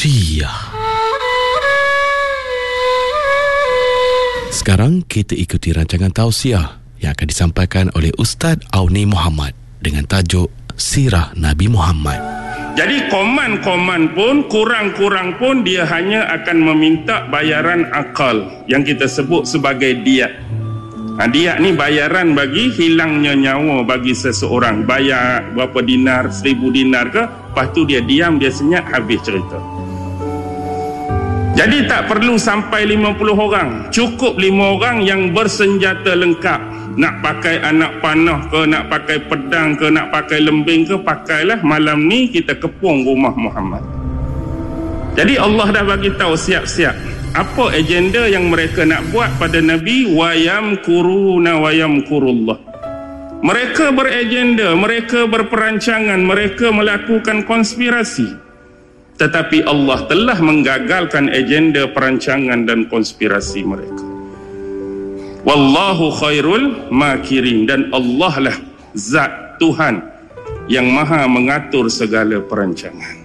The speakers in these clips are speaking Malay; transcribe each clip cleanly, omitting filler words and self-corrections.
Tausiah. Sekarang kita ikuti rancangan tausiah yang akan disampaikan oleh Ustaz Auni Muhammad dengan tajuk Sirah Nabi Muhammad. Jadi koman-koman pun, kurang-kurang pun dia hanya akan meminta bayaran akal yang kita sebut sebagai diat. Diat ni bayaran bagi hilangnya nyawa bagi seseorang. Bayar berapa dinar, 1000 dinar ke, lepas tu dia diam, dia senyap, habis cerita. Jadi tak perlu sampai 50 orang, cukup 5 orang yang bersenjata lengkap. Nak pakai anak panah ke, nak pakai pedang ke, nak pakai lembing ke, pakailah. Malam ni kita kepung rumah Muhammad. Jadi Allah dah bagi tahu siap-siap apa agenda yang mereka nak buat pada Nabi. Wa yamkuruna wa yamkurullah. Mereka beragenda, mereka berperancangan, mereka melakukan konspirasi. Tetapi Allah telah menggagalkan agenda perancangan dan konspirasi mereka. Wallahu khairul makirin. Dan Allah lah zat Tuhan yang maha mengatur segala perancangan.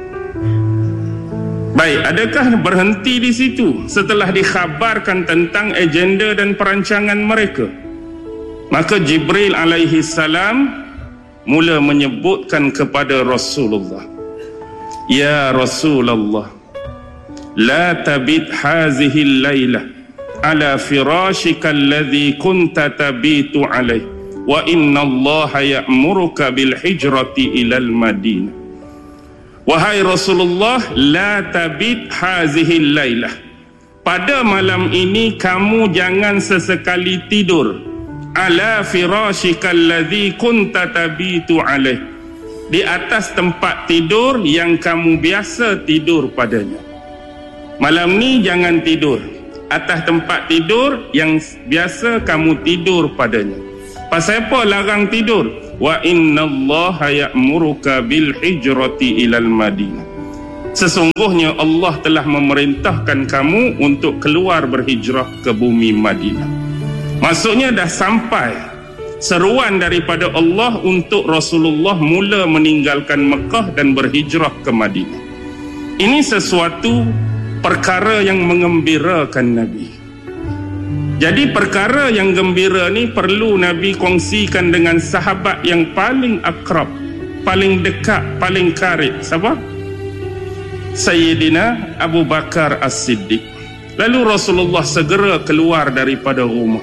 Baik, adakah berhenti di situ setelah dikhabarkan tentang agenda dan perancangan mereka? Maka Jibril alaihi salam mula menyebutkan kepada Rasulullah, Ya Rasulullah, la tabit hazihi laylah ala firashika alladhi kunta tabitu alaih, wa inna allaha ya'muruka bil hijrati ilal Madinah. Wahai Rasulullah, la tabit hazihi laylah, pada malam ini kamu jangan sesekali tidur, ala firashika alladhi kunta tabitu alaih, di atas tempat tidur yang kamu biasa tidur padanya. Malam ni jangan tidur atas tempat tidur yang biasa kamu tidur padanya. Pasal apa larang tidur? Wa innallaha ya'muruka bil hijrati ilal Madinah. Sesungguhnya Allah telah memerintahkan kamu untuk keluar berhijrah ke bumi Madinah. Maksudnya dah sampai seruan daripada Allah untuk Rasulullah mula meninggalkan Mekah dan berhijrah ke Madinah. Ini sesuatu perkara yang mengembirakan Nabi. Jadi perkara yang gembira ni perlu Nabi kongsikan dengan sahabat yang paling akrab, paling dekat, paling karib. Siapa? Sayyidina Abu Bakar As-Siddiq. Lalu Rasulullah segera keluar daripada rumah,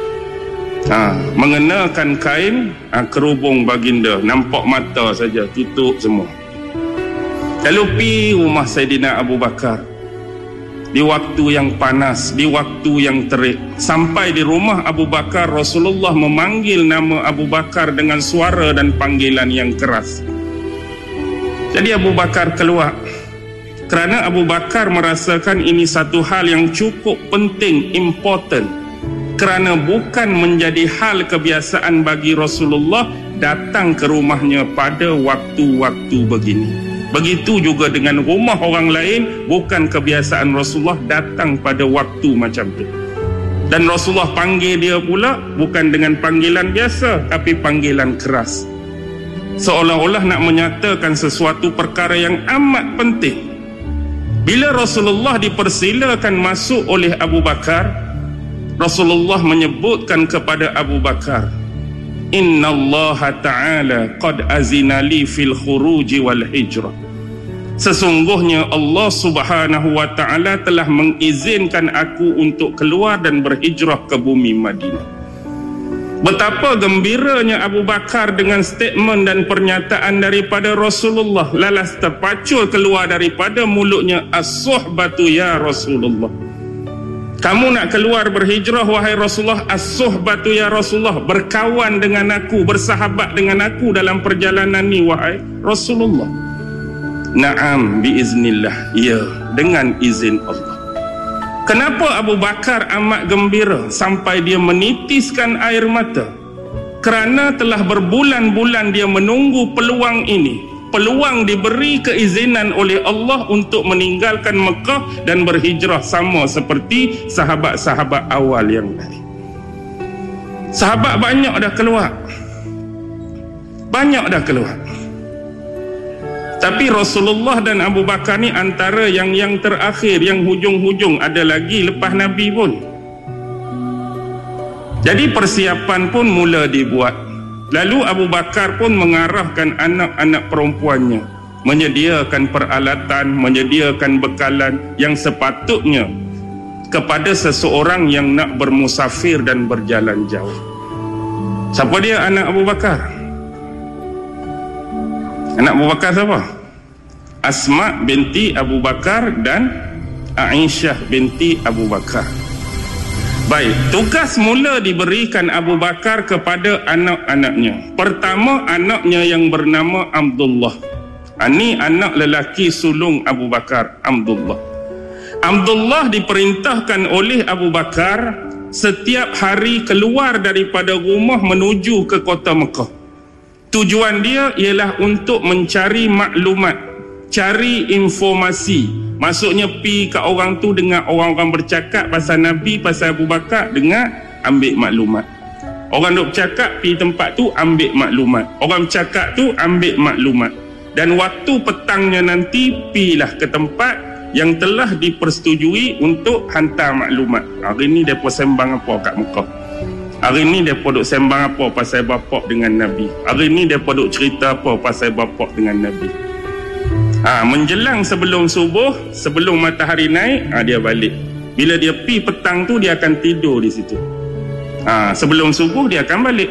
mengenakan kain kerubung baginda, nampak mata saja, tutup semua. Lalu pergi rumah Sayyidina Abu Bakar di waktu yang panas, di waktu yang terik. Sampai di rumah Abu Bakar, Rasulullah memanggil nama Abu Bakar dengan suara dan panggilan yang keras. Jadi Abu Bakar keluar kerana Abu Bakar merasakan ini satu hal yang cukup penting, important. Kerana bukan menjadi hal kebiasaan bagi Rasulullah datang ke rumahnya pada waktu-waktu begini. Begitu juga dengan rumah orang lain, bukan kebiasaan Rasulullah datang pada waktu macam tu. Dan Rasulullah panggil dia pula bukan dengan panggilan biasa, tapi panggilan keras, seolah-olah nak menyatakan sesuatu perkara yang amat penting. Bila Rasulullah dipersilakan masuk oleh Abu Bakar, Rasulullah menyebutkan kepada Abu Bakar, Inna Allah Ta'ala qad azina li fil khuruji wal hijrah. Sesungguhnya Allah Subhanahu wa Ta'ala telah mengizinkan aku untuk keluar dan berhijrah ke bumi Madinah. Betapa gembiranya Abu Bakar dengan statement dan pernyataan daripada Rasulullah. Lalas terpacul keluar daripada mulutnya, As-suhbatu ya Rasulullah. Kamu nak keluar berhijrah wahai Rasulullah, as-suhbatu ya Rasulullah, berkawan dengan aku, bersahabat dengan aku dalam perjalanan ni wahai Rasulullah. Naam biiznillah, ya, dengan izin Allah. Kenapa Abu Bakar amat gembira sampai dia menitiskan air mata? Kerana telah berbulan-bulan dia menunggu peluang ini. Peluang diberi keizinan oleh Allah untuk meninggalkan Mekah dan berhijrah, sama seperti sahabat-sahabat awal yang lain. Sahabat banyak dah keluar. Tapi Rasulullah dan Abu Bakar ni antara yang terakhir, yang hujung-hujung, ada lagi lepas Nabi pun. Jadi persiapan pun mula dibuat. Lalu Abu Bakar pun mengarahkan anak-anak perempuannya, menyediakan peralatan, menyediakan bekalan yang sepatutnya kepada seseorang yang nak bermusafir dan berjalan jauh. Siapa dia anak Abu Bakar? Anak Abu Bakar siapa? Asma binti Abu Bakar dan Aisyah binti Abu Bakar. Baik, tugas mula diberikan Abu Bakar kepada anak-anaknya. Pertama, anaknya yang bernama Abdullah. Ini anak lelaki sulung Abu Bakar, Abdullah. Abdullah diperintahkan oleh Abu Bakar setiap hari keluar daripada rumah menuju ke kota Mekah. Tujuan dia ialah untuk mencari maklumat, cari informasi. Maksudnya pi kat orang tu, dengar orang-orang bercakap pasal Nabi, pasal Abu Bakar, dengar, ambil maklumat. Orang duk bercakap, pi tempat tu, ambil maklumat. Orang bercakap tu, ambil maklumat. Dan waktu petangnya nanti, pilah ke tempat yang telah dipersetujui untuk hantar maklumat. Hari ni mereka sembang apa kat Mekah? Hari ni mereka duk sembang apa pasal bapak dengan Nabi? Hari ni mereka duk cerita apa pasal bapak dengan Nabi? Menjelang sebelum subuh, sebelum matahari naik, dia balik. Bila dia pi petang tu, dia akan tidur di situ. Sebelum subuh dia akan balik.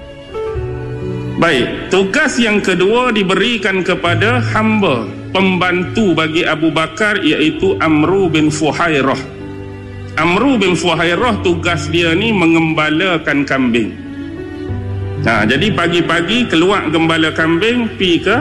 Baik, tugas yang kedua diberikan kepada hamba pembantu bagi Abu Bakar, iaitu Amru bin Fuhairah. Amru bin Fuhairah tugas dia ni mengembalakan kambing. Jadi pagi-pagi keluar gembala kambing, pi ke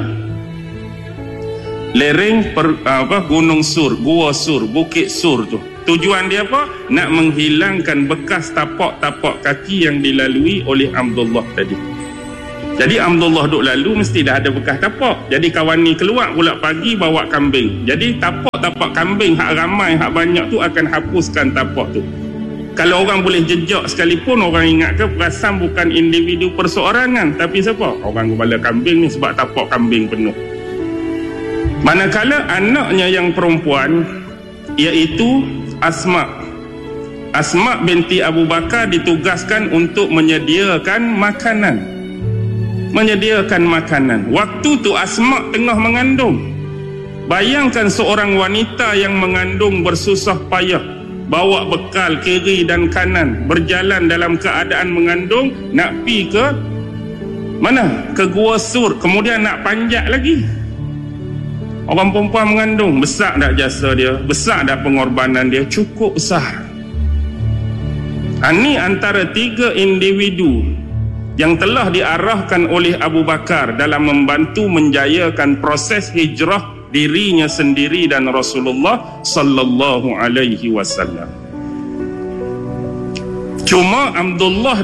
lereng Gunung Sur, Gua Sur, Bukit Sur tu. Tujuan dia apa? Nak menghilangkan bekas tapak-tapak kaki yang dilalui oleh Abdullah tadi. Jadi Abdullah duk lalu mesti dah ada bekas tapak. Jadi kawan ni keluar pula pagi bawa kambing. Jadi tapak-tapak kambing hak ramai, hak banyak tu akan hapuskan tapak tu. Kalau orang boleh jejak sekalipun, orang ingat ke perasan bukan individu perseorangan, tapi siapa? Orang kepala kambing ni, sebab tapak kambing penuh. Manakala anaknya yang perempuan, iaitu Asma binti Abu Bakar, ditugaskan untuk menyediakan makanan. Waktu tu Asma tengah mengandung. Bayangkan seorang wanita yang mengandung bersusah payah, bawa bekal kiri dan kanan, berjalan dalam keadaan mengandung, nak pi ke mana? Ke Gua Sur, kemudian nak panjat lagi. Orang perempuan mengandung, besar dah jasa dia, besar dah pengorbanan dia, cukup besar. Ini antara 3 individu yang telah diarahkan oleh Abu Bakar dalam membantu menjayakan proses hijrah dirinya sendiri dan Rasulullah sallallahu alaihi wasallam. Cuma Abdullah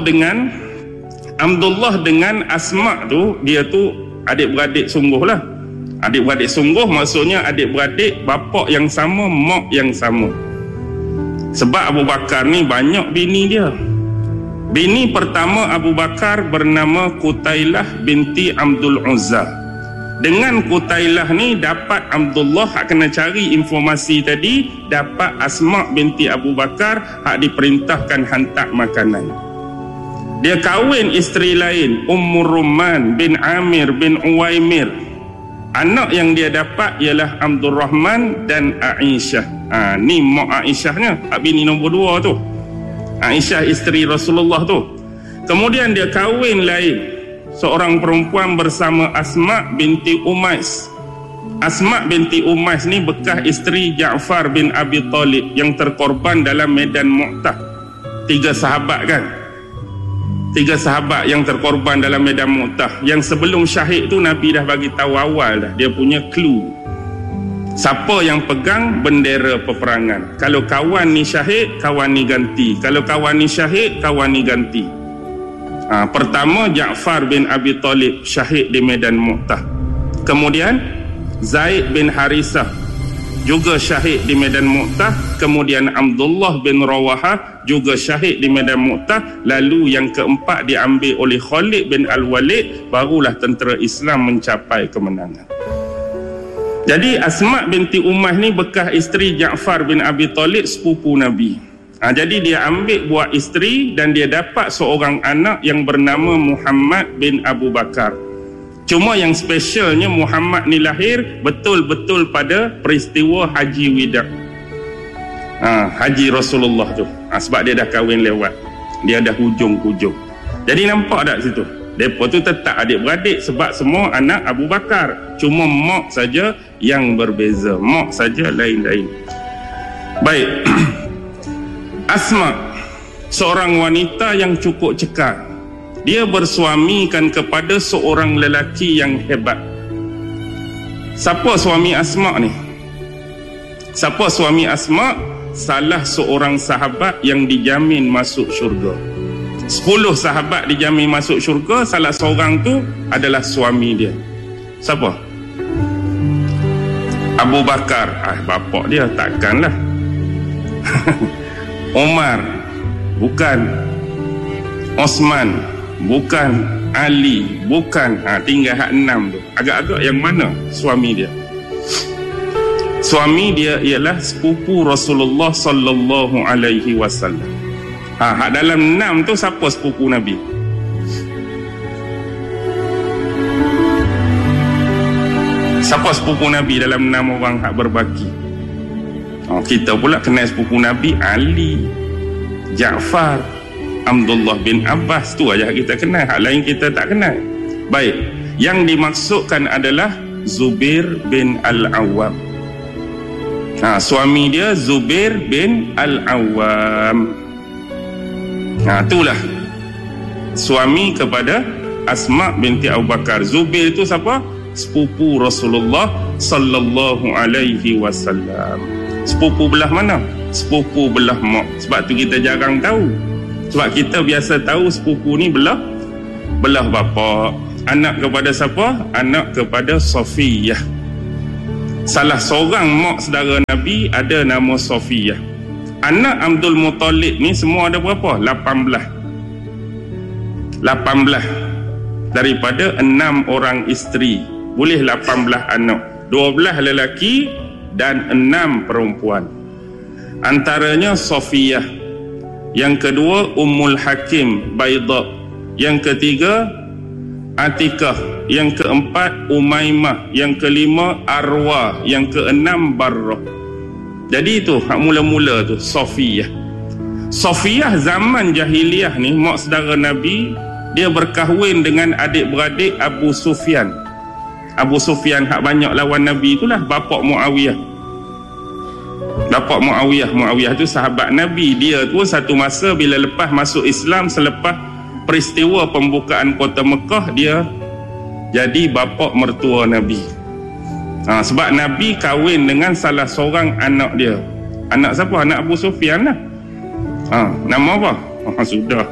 dengan Asma tu, dia tu adik-beradik sungguh lah. Adik-beradik sungguh maksudnya adik-beradik bapak yang sama, mak yang sama. Sebab Abu Bakar ni banyak bini dia. Bini pertama Abu Bakar bernama Qutailah binti Abdul Uzza. Dengan Qutailah ni dapat Abdullah hak kena cari informasi tadi, dapat Asma binti Abu Bakar hak diperintahkan hantar makanan. Dia kahwin isteri lain, Ummur Rumman bin Amir bin Uwaimir. Anak yang dia dapat ialah Abdul Rahman dan Aisyah. Ni mak Aisyahnya, bini nombor 2 tu. Aisyah isteri Rasulullah tu. Kemudian dia kahwin lain, seorang perempuan bersama Asma binti Umais. Asma binti Umais ni bekas isteri Ja'far bin Abi Talib yang terkorban dalam medan Mu'tah. 3 sahabat kan? 3 sahabat yang terkorban dalam medan Mu'tah. Yang sebelum syahid tu Nabi dah bagi tahu awal dah, dia punya clue. Siapa yang pegang bendera peperangan. Kalau kawan ni syahid, kawan ni ganti. Kalau kawan ni syahid, kawan ni ganti. Pertama Ja'far bin Abi Talib syahid di medan Mu'tah. Kemudian Zaid bin Harisah juga syahid di medan Mu'tah. Kemudian Abdullah bin Rawahah juga syahid di medan Mu'tah. Lalu yang keempat diambil oleh Khalid bin Al-Walid. Barulah tentera Islam mencapai kemenangan. Jadi Asma binti Umayyah ni bekas isteri Ja'far bin Abi Talib, sepupu Nabi. Jadi dia ambil buat isteri dan dia dapat seorang anak yang bernama Muhammad bin Abu Bakar. Cuma yang specialnya Muhammad ni lahir betul-betul pada peristiwa Haji Wida. Haji Rasulullah tu. Sebab dia dah kahwin lewat. Dia dah hujung-hujung. Jadi nampak tak situ? Mereka tu tetap adik-beradik sebab semua anak Abu Bakar. Cuma mak saja yang berbeza. Mak saja lain-lain. Baik. Asma, seorang wanita yang cukup cekal. Dia bersuamikan kepada seorang lelaki yang hebat. Siapa suami Asma ni? Siapa suami Asma? Salah seorang sahabat yang dijamin masuk syurga. 10 sahabat dijamin masuk syurga, salah seorang tu adalah suami dia. Siapa? Abu Bakar. Bapak dia takkanlah. Umar, bukan. Osman, bukan. Ali, bukan. Tinggal hak 6 tu. Agak-agak yang mana suami dia? Suami dia ialah sepupu Rasulullah sallallahu alaihi wasallam. Hak dalam 6 tu siapa sepupu Nabi? Siapa sepupu Nabi dalam 6 orang hak berbaki? Kita pula kenal sepupu Nabi Ali, Ja'far, Abdullah bin Abbas. Tu aja kita kenal, hak lain kita tak kenal. Baik, yang dimaksudkan adalah Zubair bin Al-Awwam. Suami dia Zubair bin Al-Awwam. Itulah suami kepada Asma binti Abu Bakar. Zubair itu siapa? Sepupu Rasulullah sallallahu alaihi wasallam. Sepupu belah mana? Sepupu belah mak. Sebab tu kita jarang tahu. Sebab kita biasa tahu sepupu ni belah bapa. Anak kepada siapa? Anak kepada Safiyah. Salah seorang mak saudara Nabi ada nama Safiyah. Anak Abdul Muttalib ni semua ada berapa? 18 daripada 6 orang isteri. Boleh 18 anak, 12 lelaki dan 6 perempuan. Antaranya Safiyah, yang kedua Ummul Hakim Baida, yang ketiga Atikah, yang keempat Umaymah, yang kelima Arwah, yang keenam Barrah. Jadi itu hak mula-mula tu Safiyah. Safiyah zaman jahiliyah ni, mak saudara Nabi, dia berkahwin dengan adik-beradik Abu Sufyan. Abu Sufyan hak banyak lawan Nabi itulah bapak Muawiyah. Bapak Muawiyah tu sahabat Nabi. Dia tu satu masa bila lepas masuk Islam, selepas peristiwa pembukaan kota Mekah, dia jadi bapa mertua Nabi. Sebab Nabi kahwin dengan salah seorang anak dia. Anak siapa? Anak Abu Sufyan lah. Nama apa? Sudah.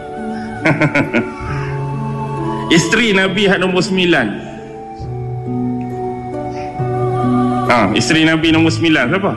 Isteri Nabi hak nombor 9. Isteri Nabi nombor 9 siapa?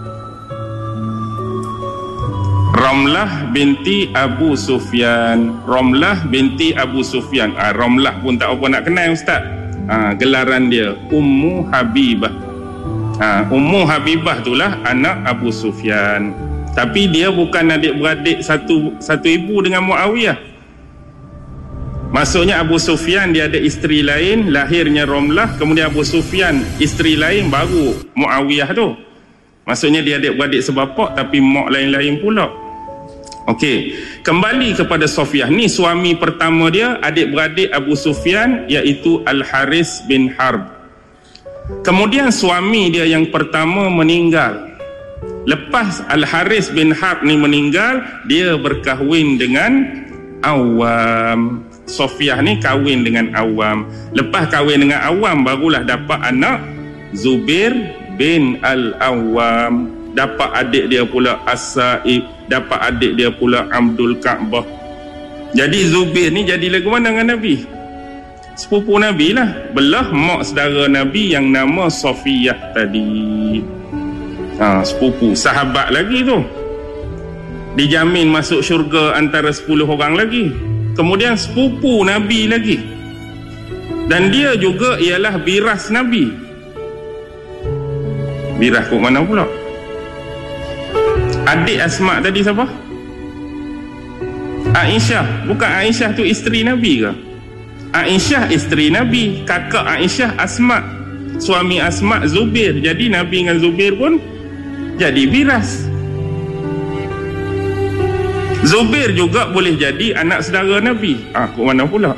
Ramlah binti Abu Sufyan. Ramlah binti Abu Sufyan. Ramlah pun tak apa nak kenal Ustaz. Gelaran dia Ummu Habibah. Ummu Habibah itulah anak Abu Sufyan. Tapi dia bukan adik-beradik satu ibu dengan Muawiyah. Maksudnya Abu Sufyan dia ada isteri lain, lahirnya Ramlah, kemudian Abu Sufyan isteri lain, baru Muawiyah tu. Maksudnya dia adik-beradik sebapak tapi mak lain-lain pula. Okey, kembali kepada Safiyah ni, suami pertama dia adik-beradik Abu Sufyan, iaitu Al-Haris bin Harb. Kemudian suami dia yang pertama meninggal. Lepas Al-Haris bin Harb ni meninggal, dia berkahwin dengan Awam. Safiyah ni kahwin dengan Awam. Lepas kahwin dengan Awam, barulah dapat anak Zubair bin Al-Awwam. Dapat adik dia pula As-Sa'ib, dapat adik dia pula Abdul Ka'bah. Jadi Zubair ni jadi lagu mana dengan Nabi? Sepupu Nabi lah. Belah mak saudara Nabi yang nama Safiyah tadi. Sepupu, sahabat lagi tu. Dijamin masuk syurga antara 10 orang lagi. Kemudian sepupu Nabi lagi. Dan dia juga ialah biras Nabi. Biras kok mana pula? Adik Asma tadi siapa? Aisyah. Bukan Aisyah tu isteri Nabi ke? Aisyah isteri Nabi, kakak Aisyah Asma, suami Asma Zubair. Jadi Nabi dengan Zubair pun jadi biras. Zubair juga boleh jadi anak saudara Nabi. Kok mana pula?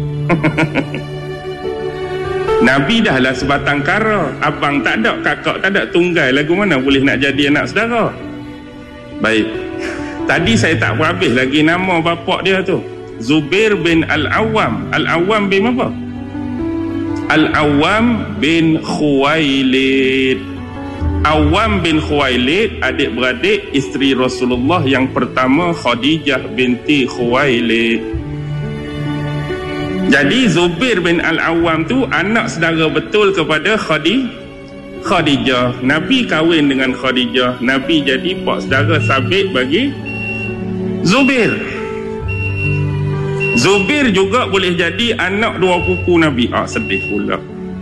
Nabi dah lah sebatang kara, abang tak ada, kakak tak ada, tunggal, lagu mana boleh nak jadi anak saudara? Baik, tadi saya tak habis lagi nama bapak dia tu, Zubair bin Al-Awwam. Al-Awwam bin apa? Al-Awwam bin Khuwailid. Awwam bin Khuwailid adik-beradik isteri Rasulullah yang pertama, Khadijah binti Khuwailid. Jadi Zubair bin Al-Awwam tu anak saudara betul kepada Khadijah. Nabi kahwin dengan Khadijah, Nabi jadi pak saudara sabit bagi Zubair. Zubair juga boleh jadi anak dua pupu Nabi. Sedih pula.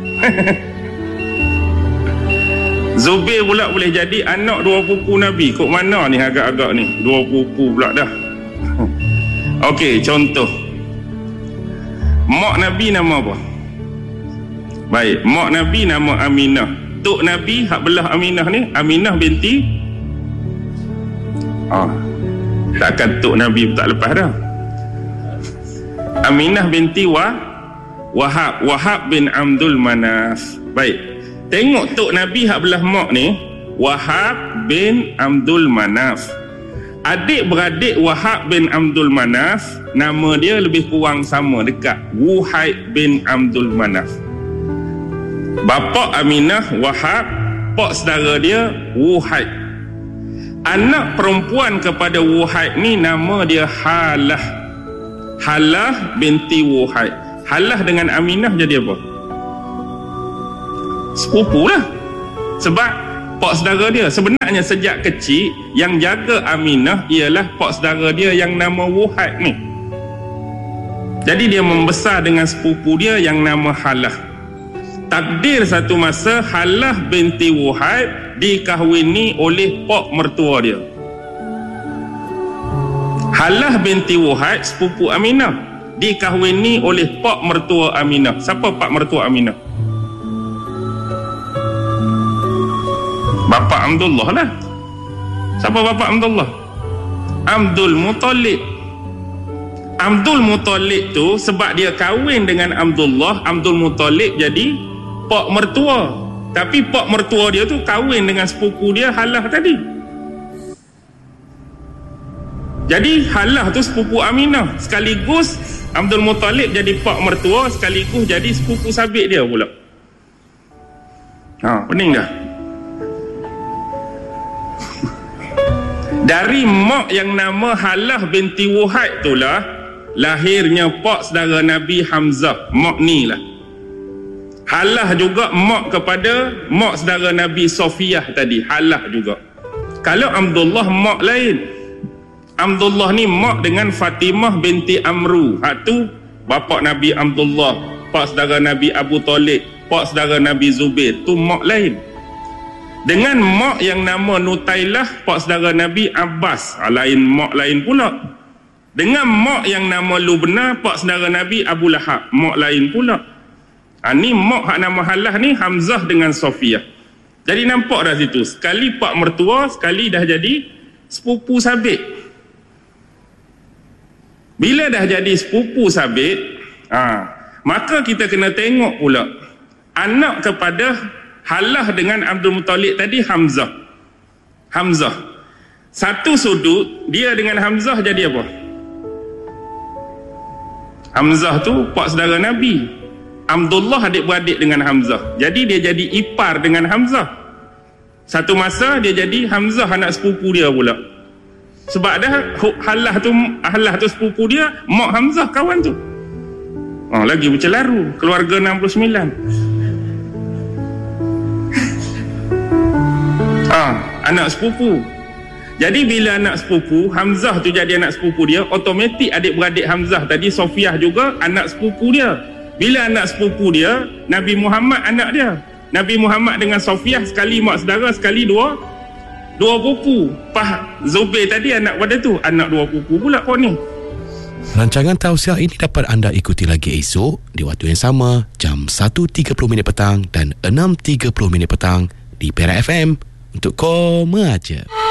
Zubair pula boleh jadi anak dua pupu Nabi. Kok mana ni agak-agak ni? Dua pupu pula dah. Okey, contoh. Mak Nabi nama apa? Baik, mak Nabi nama Aminah. Tok Nabi hak belah Aminah ni, Aminah binti takkan tok Nabi tak lepas dah. Aminah binti Wahab bin Abdul Manaf. Baik, tengok tok Nabi hak belah mak ni, Wahab bin Abdul Manaf. Adik-beradik Wahab bin Abdul Manaf, nama dia lebih kurang sama, dekat, Wuhaib bin Abdul Manaf. Bapa Aminah Wahab, pak saudara dia Wuhaib. Anak perempuan kepada Wuhaib ni nama dia Halah binti Wuhaib. Halah dengan Aminah jadi apa? Sepupu lah. Sebab pak saudara dia. Sebenarnya sejak kecil yang jaga Aminah ialah pak saudara dia yang nama Wuhaib ni. Jadi dia membesar dengan sepupu dia yang nama Halah. Takdir satu masa Halah binti Wuhaib dikahwini oleh pak mertua dia. Halah binti Wuhaib sepupu Aminah dikahwini oleh pak mertua Aminah. Siapa pak mertua Aminah? Bapa Abdullah lah. Siapa bapa Abdullah? Abdul Muttalib. Abdul Muttalib tu sebab dia kahwin dengan Abdullah, Abdul Muttalib jadi pak mertua. Tapi pak mertua dia tu kahwin dengan sepupu dia Halah tadi. Jadi Halah tu sepupu Aminah. Sekaligus Abdul Muttalib jadi pak mertua, sekaligus jadi sepupu sabit dia pula. Pening dah. Dari mak yang nama Halah binti Wuhaib itulah lahirnya pak saudara Nabi Hamzah. Mak ni lah. Halah juga mak kepada mak saudara Nabi Sofiyah tadi. Halah juga. Kalau Abdullah mak lain. Abdullah ni mak dengan Fatimah binti Amru. Hak tu bapa Nabi Abdullah, pak saudara Nabi Abu Talib, pak saudara Nabi Zubair. Tu mak lain. Dengan mak yang nama Nutailah, pak saudara Nabi Abbas, lain mak lain pula. Dengan mak yang nama Lubna, pak saudara Nabi Abu Lahab, mak lain pula. Ni mak hak nama Halah ni Hamzah dengan Sofiyah. Jadi nampak dah situ, sekali pak mertua, sekali dah jadi sepupu sabit. Bila dah jadi sepupu sabit, maka kita kena tengok pula anak kepada Halah dengan Abdul Muttalib tadi Hamzah. Satu sudut dia dengan Hamzah jadi apa? Hamzah tu pak saudara Nabi. Abdullah adik-beradik dengan Hamzah. Jadi dia jadi ipar dengan Hamzah. Satu masa dia jadi Hamzah anak sepupu dia pula. Sebab dah Halah tu sepupu dia, mak Hamzah kawan tu. Lagi bercelaru, keluarga 69. Anak sepupu. Jadi bila anak sepupu Hamzah tu jadi anak sepupu dia, automatik adik-beradik Hamzah tadi Sofiyah juga anak sepupu dia. Bila anak sepupu dia, Nabi Muhammad anak dia. Nabi Muhammad dengan Sofiah sekali mak saudara, sekali dua pupu. Pak Zubair tadi anak pada tu, anak 2 pupu pula kau ni. Rancangan tausiah ini dapat anda ikuti lagi esok di waktu yang sama, jam 1.30 petang dan 6.30 petang di Perak FM untuk Koma Aja.